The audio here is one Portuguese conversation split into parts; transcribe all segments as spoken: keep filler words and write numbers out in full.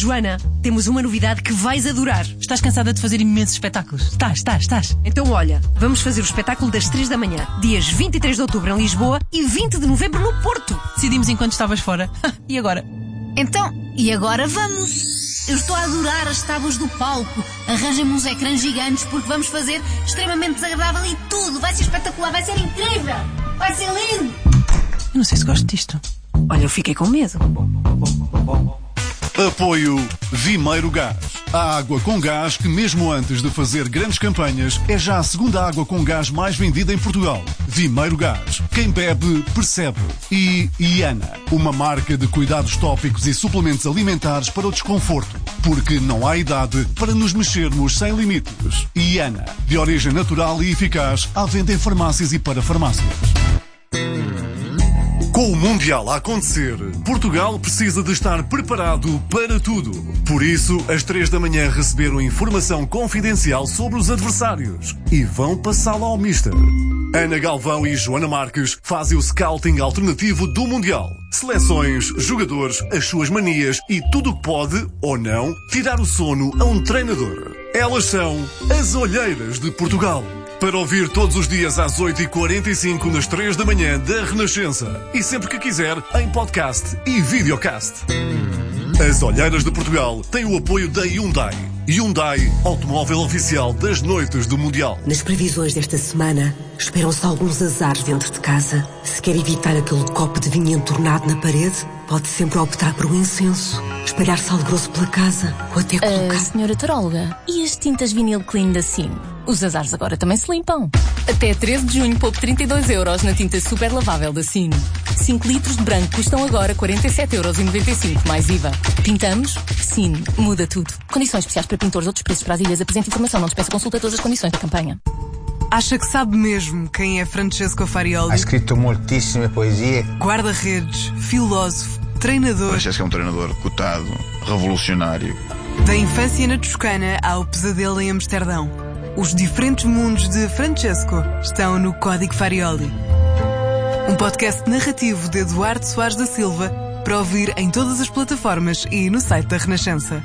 Joana, temos uma novidade que vais adorar. Estás cansada de fazer imensos espetáculos? Estás, estás, estás. Então olha, vamos fazer o espetáculo das três da manhã, dias vinte e três de outubro em Lisboa e vinte de novembro no Porto. Decidimos enquanto estavas fora. E agora? Então, e agora vamos? Eu estou a adorar as tábuas do palco. Arranjem-me uns ecrãs gigantes porque vamos fazer extremamente desagradável e tudo. Vai ser espetacular, vai ser incrível. Vai ser lindo. Eu não sei se gosto disto. Olha, eu fiquei com medo. Apoio Vimeiro Gás. A água com gás que, mesmo antes de fazer grandes campanhas, é já a segunda água com gás mais vendida em Portugal. Vimeiro Gás. Quem bebe, percebe. E Iana, uma marca de cuidados tópicos e suplementos alimentares para o desconforto. Porque não há idade para nos mexermos sem limites. Iana, de origem natural e eficaz, à venda em farmácias e para farmácias. Com o Mundial a acontecer, Portugal precisa de estar preparado para tudo. Por isso, às três da manhã receberam informação confidencial sobre os adversários e vão passá-la ao Mister. Ana Galvão e Joana Marques fazem o scouting alternativo do Mundial. Seleções, jogadores, as suas manias e tudo o que pode, ou não, tirar o sono a um treinador. Elas são as Olheiras de Portugal. Para ouvir todos os dias às oito e quarenta e cinco nas três da manhã da Renascença. E sempre que quiser, em podcast e videocast. As Olheiras de Portugal têm o apoio da Hyundai. Hyundai, automóvel oficial das noites do Mundial. Nas previsões desta semana, esperam-se alguns azares dentro de casa. Se quer evitar aquele copo de vinho entornado na parede, pode sempre optar por um incenso, espalhar sal grosso pela casa ou até colocar... Uh, senhora taróloga, e as tintas vinil clean da Sim? Os azares agora também se limpam. Até treze de junho, poupe trinta e dois euros na tinta super lavável da Sim. cinco litros de branco custam agora quarenta e sete euros e noventa e cinco, mais I V A. Pintamos? Sim, muda tudo. Condições especiais para pintores, outros preços para as ilhas. Apresente informação, não despeça, consulta todas as condições da campanha. Acha que sabe mesmo quem é Francesco Farioli? Ha scritto moltissime poesie. Guarda-redes, filósofo, treinador. Francesco é um treinador cotado, revolucionário. Da infância na Toscana ao pesadelo em Amsterdão. Os diferentes mundos de Francesco estão no Código Farioli. Um podcast narrativo de Eduardo Soares da Silva para ouvir em todas as plataformas e no site da Renascença.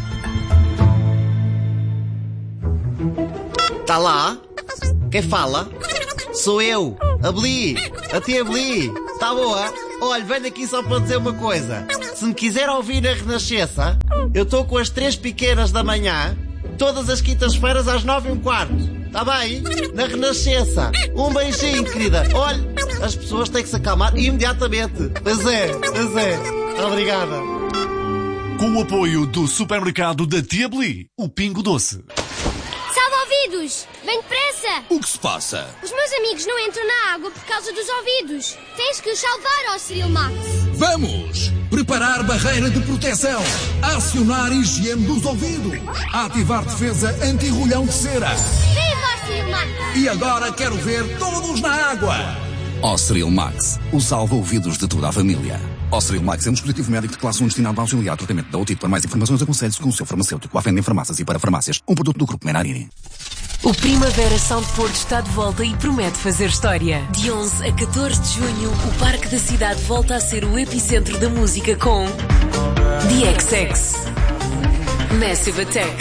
Tá lá? Quem fala? Sou eu, a Bli, a tia Bli. Tá boa? Olha, venho aqui só para dizer uma coisa. Se me quiser ouvir na Renascença, eu estou com as três pequenas da manhã, todas as quintas-feiras às nove e um quarto. Tá bem? Na Renascença. Um beijinho, querida. Olha, as pessoas têm que se acalmar imediatamente. Pois é, pois é. Obrigada. Com o apoio do supermercado da Tia Bli, o Pingo Doce. Ouvidos! Vem depressa! O que se passa? Os meus amigos não entram na água por causa dos ouvidos. Tens que os salvar, ó Cyril Max. Vamos! Preparar barreira de proteção. Acionar higiene dos ouvidos. Ativar defesa anti-rolhão de cera. Viva, ó Cyril Max! E agora quero ver todos na água. Ó Cyril Max, o salva-ouvidos de toda a família. Ó Cyril Max é um dispositivo médico de classe um destinado a auxiliar tratamento da otite. Para mais informações, aconselhe-se com o seu farmacêutico. À venda em farmácias e para farmácias. Um produto do Grupo Menarini. O Primavera Sound Porto está de volta e promete fazer história. De onze a catorze de junho, o Parque da Cidade volta a ser o epicentro da música com The X X, Massive Attack,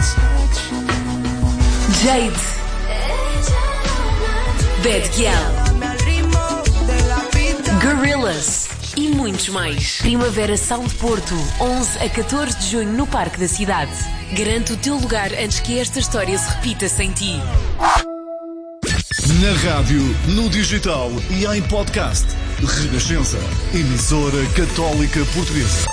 Jade, Bad Gyal, Gorillaz e muitos mais. Primavera Sound Porto, onze a catorze de junho no Parque da Cidade. Garante o teu lugar antes que esta história se repita sem ti. Na rádio, no digital e em podcast. Renascença, emissora católica portuguesa.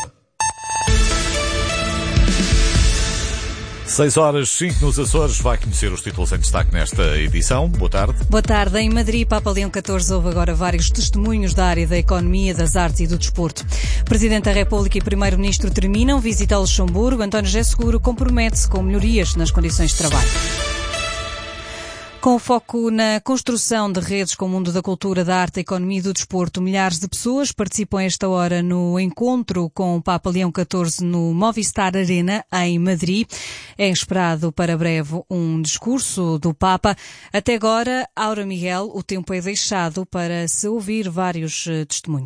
seis horas, cinco nos Açores. Vai conhecer os títulos em destaque nesta edição. Boa tarde. Boa tarde. Em Madrid, Papa Leão catorze houve agora vários testemunhos da área da economia, das artes e do desporto. Presidente da República e Primeiro-Ministro terminam visita a Luxemburgo. António José Seguro compromete-se com melhorias nas condições de trabalho. Com foco na construção de redes com o mundo da cultura, da arte, da economia e do desporto, milhares de pessoas participam esta hora no encontro com o Papa Leão catorze no Movistar Arena, em Madrid. É esperado para breve um discurso do Papa. Até agora, Aura Miguel, o tempo é deixado para se ouvir vários testemunhos.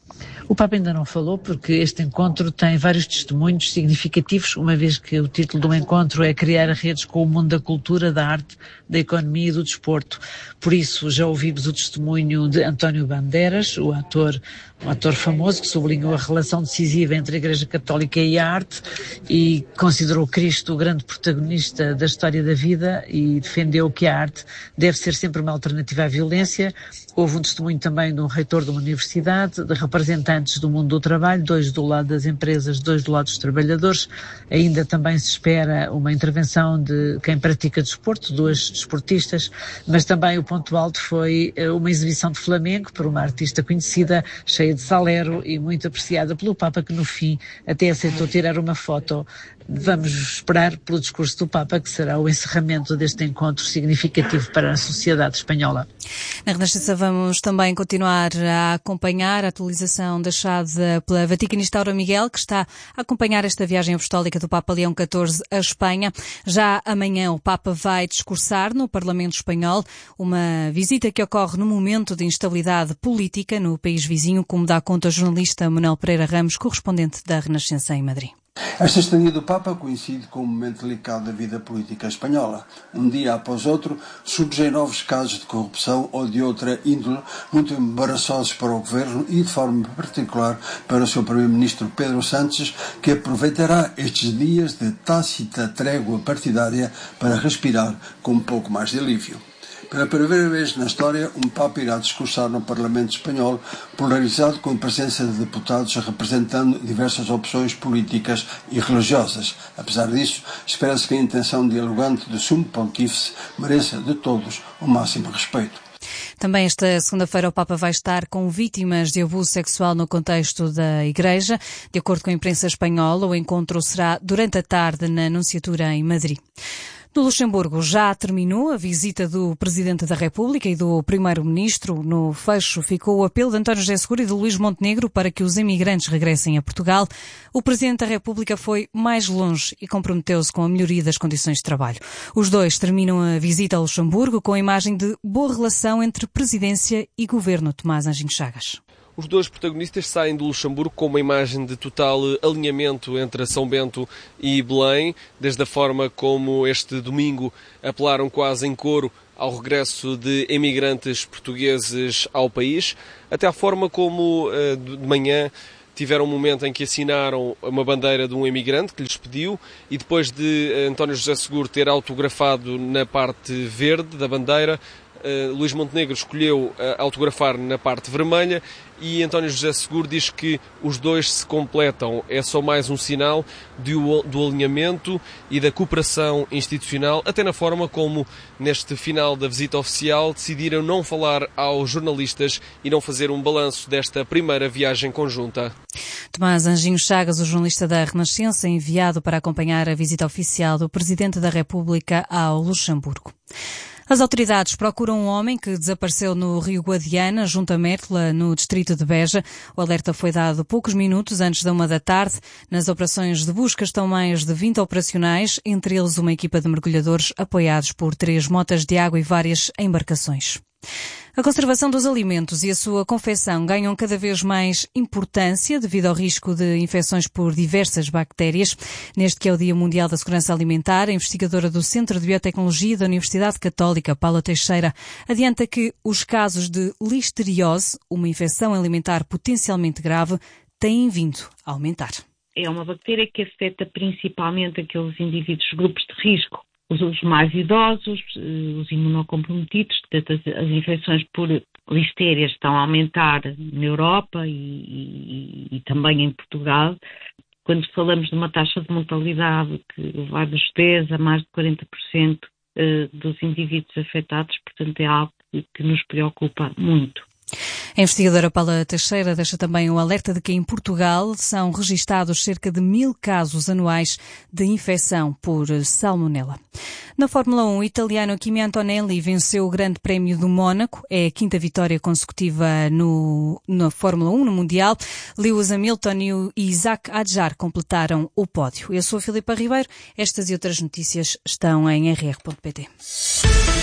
O Papa ainda não falou porque este encontro tem vários testemunhos significativos, uma vez que o título do encontro é criar redes com o mundo da cultura, da arte, da economia e do desporto. Por isso já ouvimos o testemunho de António Bandeiras, o ator, um ator famoso que sublinhou a relação decisiva entre a Igreja Católica e a arte e considerou Cristo o grande protagonista da história da vida e defendeu que a arte deve ser sempre uma alternativa à violência. Houve um testemunho também de um reitor de uma universidade, de representantes do mundo do trabalho, dois do lado das empresas, dois do lado dos trabalhadores. Ainda também se espera uma intervenção de quem pratica desporto, duas desportistas, mas também o ponto alto foi uma exibição de flamenco por uma artista conhecida, cheia de salero e muito apreciada pelo Papa, que no fim até aceitou tirar uma foto. Vamos esperar pelo discurso do Papa, que será o encerramento deste encontro significativo para a sociedade espanhola. Na Renascença vamos também continuar a acompanhar a atualização deixada pela Vaticanista Aura Miguel, que está a acompanhar esta viagem apostólica do Papa Leão catorze à Espanha. Já amanhã o Papa vai discursar no Parlamento Espanhol, uma visita que ocorre no momento de instabilidade política no país vizinho, como dá conta o jornalista Manuel Pereira Ramos, correspondente da Renascença em Madrid. Esta estadia do Papa coincide com um momento delicado da vida política espanhola. Um dia após outro, surgem novos casos de corrupção ou de outra índole, muito embaraçosos para o governo e, de forma particular, para o seu primeiro-ministro Pedro Sánchez, que aproveitará estes dias de tácita trégua partidária para respirar com um pouco mais de alívio. Pela primeira vez na história, um Papa irá discursar no Parlamento Espanhol, polarizado com a presença de deputados representando diversas opções políticas e religiosas. Apesar disso, espera-se que a intenção dialogante do Sumo Pontífice mereça de todos o máximo respeito. Também esta segunda-feira o Papa vai estar com vítimas de abuso sexual no contexto da Igreja. De acordo com a imprensa espanhola, o encontro será durante a tarde na Anunciatura em Madrid. No Luxemburgo já terminou a visita do Presidente da República e do Primeiro-Ministro. No fecho ficou o apelo de António José Seguro e de Luís Montenegro para que os imigrantes regressem a Portugal. O Presidente da República foi mais longe e comprometeu-se com a melhoria das condições de trabalho. Os dois terminam a visita ao Luxemburgo com a imagem de boa relação entre Presidência e Governo. Tomás Anjinho Chagas. Os dois protagonistas saem do Luxemburgo com uma imagem de total alinhamento entre São Bento e Belém, desde a forma como este domingo apelaram quase em coro ao regresso de emigrantes portugueses ao país, até a forma como de manhã tiveram um momento em que assinaram uma bandeira de um imigrante que lhes pediu e depois de António José Seguro ter autografado na parte verde da bandeira, Uh, Luís Montenegro escolheu uh, autografar na parte vermelha e António José Seguro diz que os dois se completam. É só mais um sinal de, do alinhamento e da cooperação institucional, até na forma como, neste final da visita oficial, decidiram não falar aos jornalistas e não fazer um balanço desta primeira viagem conjunta. Tomás Anjinho Chagas, o jornalista da Renascença, enviado para acompanhar a visita oficial do Presidente da República ao Luxemburgo. As autoridades procuram um homem que desapareceu no Rio Guadiana, junto a Mértola, no distrito de Beja. O alerta foi dado poucos minutos antes da uma da tarde. Nas operações de busca estão mais de vinte operacionais, entre eles uma equipa de mergulhadores apoiados por três motas de água e várias embarcações. A conservação dos alimentos e a sua confecção ganham cada vez mais importância devido ao risco de infecções por diversas bactérias. Neste que é o Dia Mundial da Segurança Alimentar, a investigadora do Centro de Biotecnologia da Universidade Católica, Paula Teixeira, adianta que os casos de listeriose, uma infecção alimentar potencialmente grave, têm vindo a aumentar. É uma bactéria que afeta principalmente aqueles indivíduos, grupos de risco. Os mais idosos, os imunocomprometidos, portanto, as, as infecções por listérias estão a aumentar na Europa e, e, e também em Portugal. Quando falamos de uma taxa de mortalidade que vai dos dez a mais de quarenta por cento dos indivíduos afetados, portanto é algo que, que nos preocupa muito. A investigadora Paula Teixeira deixa também o alerta de que em Portugal são registados cerca de mil casos anuais de infecção por salmonela. Na Fórmula um, o italiano Kimi Antonelli venceu o Grande Prémio do Mónaco. É a quinta vitória consecutiva no, na Fórmula um, no Mundial. Lewis Hamilton e Isaac Adjar completaram o pódio. Eu sou a Filipa Ribeiro. Estas e outras notícias estão em r r ponto p t.